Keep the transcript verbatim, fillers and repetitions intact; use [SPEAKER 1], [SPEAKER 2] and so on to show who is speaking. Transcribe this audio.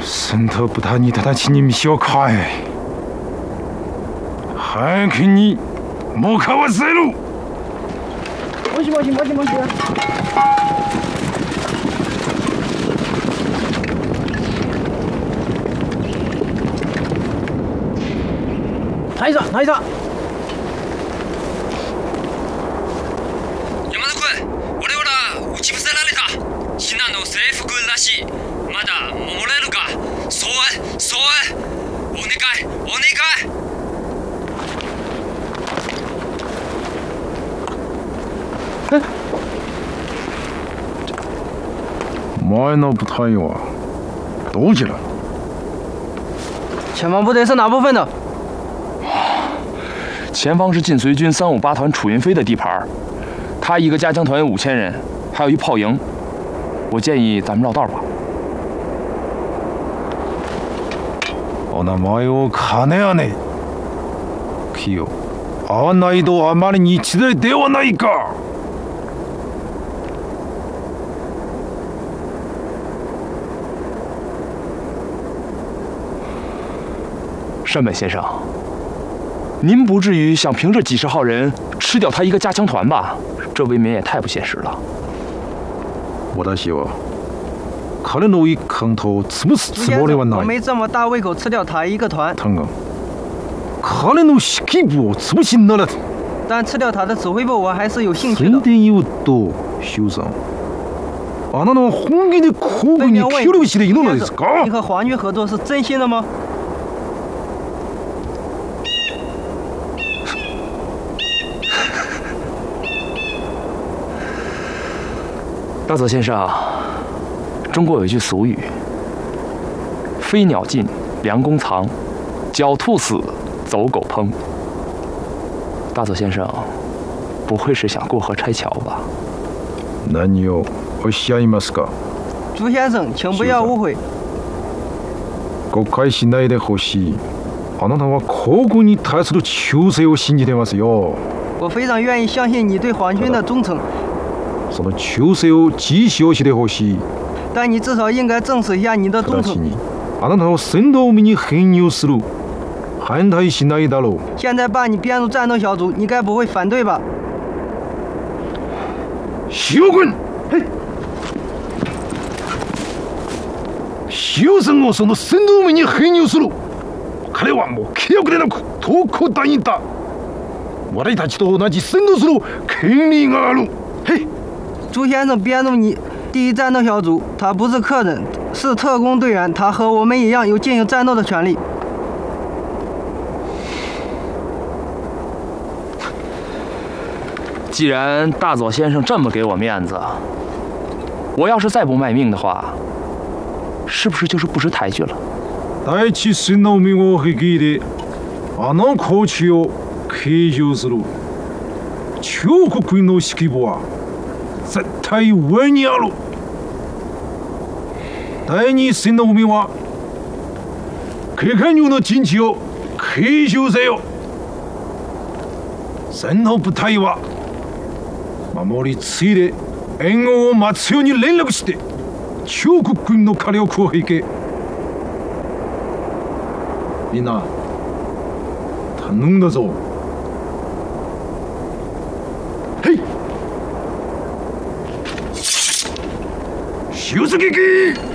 [SPEAKER 1] 戦闘部隊に直ちに道を変え、早くに向かわせる。
[SPEAKER 2] もしもしもしもし。大佐大佐。
[SPEAKER 3] 山田君、俺ら撃ち伏せられた。シナの制服らしい。まだ守れるか。そうそうお願いお願い。
[SPEAKER 1] え？前の部隊はどちら？
[SPEAKER 2] 前方部队是哪部分的？
[SPEAKER 4] 前方是晋绥军三五八团楚云飞的地盘，他一个加强团有五千人，还有一炮营。我建议咱们绕道吧。
[SPEAKER 1] お名前を金谷ね。キヨ、会わないとあまりに一例ではないか。
[SPEAKER 4] 山本先生，您不至于想凭这几十号人吃掉他一个加强团吧？这未免也太不现实了。
[SPEAKER 1] 私は彼の一貫と潰すつもりはない。
[SPEAKER 2] 我没这么大胃口吃掉他一个团。
[SPEAKER 1] だが、彼の指揮部を潰しならず。
[SPEAKER 2] 但吃掉他的指挥部，我还是有興趣的。
[SPEAKER 1] 宣伝言うと、修さん、あなたは本気で皇軍に協力しているのですか？
[SPEAKER 2] 你和皇军合作是真心的吗？
[SPEAKER 4] 大佐先生，中国有一句俗语：“飞鸟尽，良弓藏；狡兔死，走狗烹。”大佐先生，不会是想过河拆桥吧？
[SPEAKER 1] 何をおっしゃいますか？
[SPEAKER 2] 朱先生，请不要误会。
[SPEAKER 1] 誤解しないでほしい。あなたは皇軍に対する忠誠を信じてますよ。
[SPEAKER 2] 我非常愿意相信你对皇军的忠诚。
[SPEAKER 1] その忠誠を実証してほしい。
[SPEAKER 2] 但你至少应该证实一下你的忠诚。
[SPEAKER 1] 直ちにあなたを戦闘部に編入する。反対しないだろう。
[SPEAKER 2] 现在把你编入战斗小组，你该不会反对吧？
[SPEAKER 1] 塩君。塩さんをその戦闘部に編入する。彼はもう契約でなく特攻隊員だ。我たちと同じ戦闘する権利がある。嘿。
[SPEAKER 2] 朱先生编入你第一战斗小组，他不是客人，是特工队员，他和我们一样有进行战斗的权利。
[SPEAKER 4] 既然大佐先生这么给我面子，我要是再不卖命的话，是不是就是不识抬举了？
[SPEAKER 1] 第一戦の海を率いてあの高地を継承する中国軍の指揮部は絶対上にある。第二戦の海は警官軍の陣地を継承せよ。戦の部隊は守り継いで援護を待つように連絡して中国軍の火力を引け。みんな頼んだぞ。へい出撃。